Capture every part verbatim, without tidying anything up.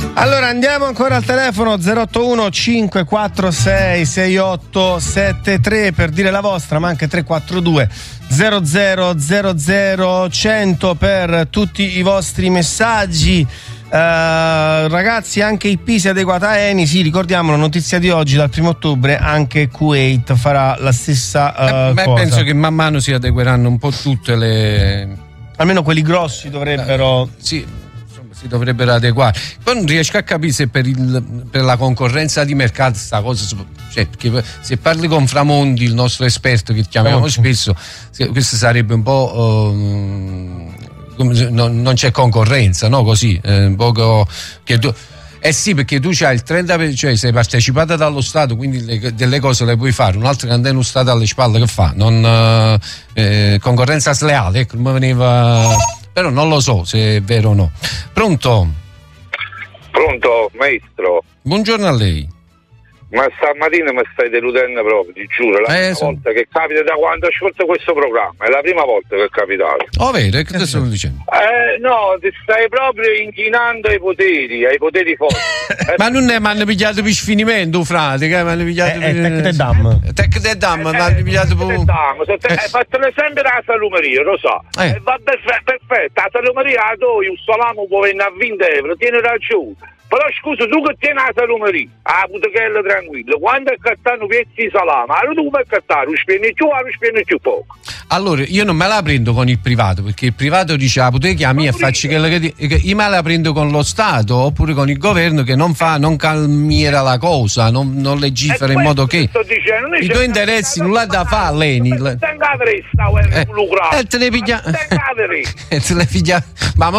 Allora andiamo ancora al telefono zero otto uno cinque quattro sei sei otto sette tre per dire la vostra, ma anche tre quattro due zero zero zero zero cento per tutti i vostri messaggi. Uh, ragazzi, anche I P si è adeguata a Eni, sì, ricordiamo la notizia di oggi, dal primo ottobre anche Kuwait farà la stessa uh, eh, ma cosa. Penso che man mano si adegueranno un po' tutte le, almeno quelli grossi dovrebbero eh, sì, insomma, si dovrebbero adeguare. Poi non riesco a capire se per, il, per la concorrenza di mercato sta cosa, cioè, perché se parli con Framondi, il nostro esperto che chiamiamo oh. spesso, questo sarebbe un po' um, Non, non c'è concorrenza, no? Così, eh, un poco che tu, eh sì, perché tu c'hai il trenta per cento, cioè sei partecipata dallo Stato, quindi le, delle cose le puoi fare. Un altro che andare uno Stato alle spalle che fa? Non, eh, concorrenza sleale, ecco, mi veniva, però non lo so se è vero o no. Pronto? Pronto, maestro? Buongiorno a lei. Ma stamattina mi stai deludendo proprio, ti giuro, la eh, prima so... volta che capita da quando ascolto questo programma, è la prima volta che è capitato. Oh, vero, che te sto dicendo? Eh, no, ti stai proprio inchinando ai poteri, ai poteri forti. eh, ma non è, mi hanno pigliato per sfinimento, frate, che mi hanno pigliato eh, per... Tec de Dam. Tec de Dam, mi hanno pigliato per... Hai fatto l'esempio della salumeria, lo so. Eh. Eh, va perfetto, perfetto, la salumeria, tu, il salamo può venire a venti euro, tieni ragione. Però scusa, tu che tieni la salumeria, a butechella tranquillo, quando è cattano pezzi di salame, allora tu come cattare, lo spendi più, lo spendi più poco. Allora, io non me la prendo con il privato, perché il privato dice, ah, potete chiamare e faccio quello che ti... Io me la prendo con lo Stato, oppure con il governo che non fa, non calmiera la cosa, non, non legifera in modo che... Dicendo, i tuoi interessi non l'ha da fare, Leni. Eh, eh, te le piglia... eh, te le piglia... Ma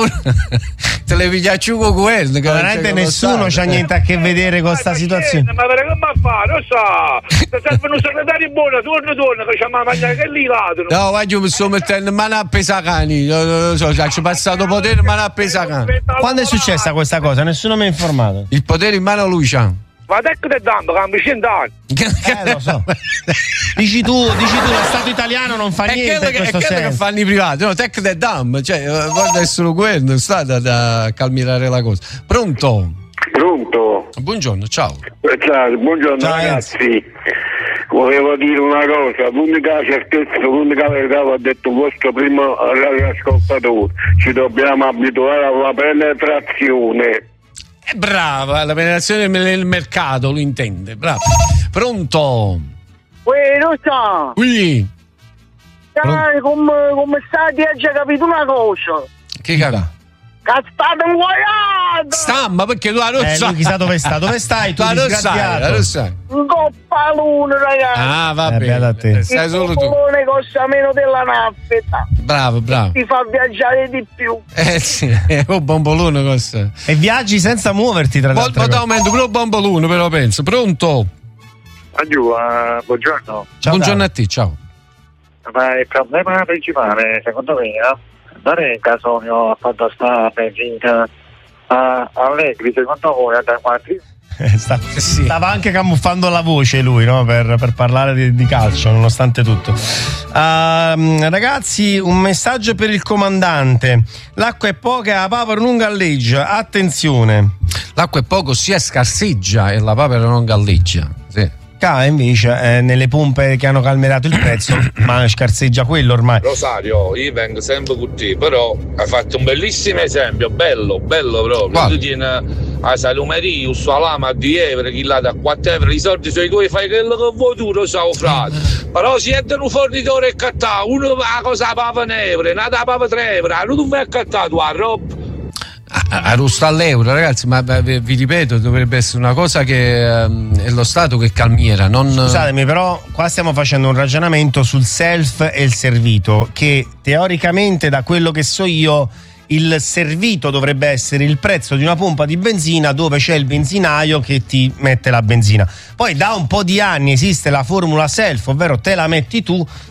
te le piglia giù con il governo. Veramente nessuno c'ha niente a che vedere con sta situazione. Ma perché come fa? Lo so, se serve un segretario buono, torna, torna, che c'ha ma mangiare che lì lato. No, guarda, io mi sto mettendo mano a pesacani. Non lo so, ci ho passato potere mano a pesacani. Quando è successa questa cosa? Nessuno mi ha informato. Il potere in mano a lui c'ha. Ma te che ti danno, cambi cent'anni. Eh, lo so. Dici tu, dici tu, lo Stato italiano non fa è niente in questo è senso. Che fanno i privati, no, tech de dam, cioè, guarda essere il governo, Stato da calmierare la cosa. Pronto? Pronto? Buongiorno, ciao. Ciao, buongiorno ciao, ragazzi. Volevo dire una cosa, l'unica certezza, l'unica verità l'ha detto il vostro primo radioascoltatore, ci dobbiamo abituare alla penetrazione. È brava, la penetrazione nel mercato, lo intende, bravo. Pronto? Uè, lo so. Qui. Dai, come, come stai, ti hai già capito una cosa? Che caga? Castate un guaiato! Stamma, perché tu la non eh, sai. lui chissà dove sta, dove stai tu, disgraziato? Lo sai. Un coppalone, ragazzi. Ah, va eh, bene. A te. Stai solo tu. Il coppalone costa meno della naffetta. Bravo, bravo. Ti fa viaggiare di più. Eh sì, un bombolone costa. E viaggi senza muoverti, tra l'altro. Molto aumento, però bombolone, però penso. Pronto? Aggiù, uh, buongiorno. Ciao, buongiorno a te, ciao. Ma il problema principale, secondo me, eh, non è che Casonio ha fatto sta benzina a Allegri, secondo voi, da quanti? Sta, sì. Stava anche camuffando la voce lui, no? per, per parlare di, di calcio, nonostante tutto. Uh, ragazzi, un messaggio per il comandante: l'acqua è poca, la papera non galleggia, attenzione. L'acqua è poco, si scarseggia e la papera non galleggia, sì. Cava invece eh, nelle pompe che hanno calmerato il prezzo, ma scarseggia quello ormai. Rosario, io vengo sempre con te, però hai fatto un bellissimo esempio, bello, bello proprio. Quale? Tu tieni a salumeria, un salame a dieci euro, chi là da quattro euro, i soldi sono i tuoi, fai quello che vuoi tu, lo so, frate. Però si entra un fornitore e cattà, uno la cosa pava un euro, un'altra pava tre euro, non tu vai a cattare tu la roba. A rusta all'euro, ragazzi, ma vi ripeto, dovrebbe essere una cosa che um, è lo Stato che calmiera, non... Scusatemi, però qua stiamo facendo un ragionamento sul self e il servito, che teoricamente, da quello che so io, il servito dovrebbe essere il prezzo di una pompa di benzina dove c'è il benzinaio che ti mette la benzina. Poi da un po' di anni esiste la formula self, ovvero te la metti tu,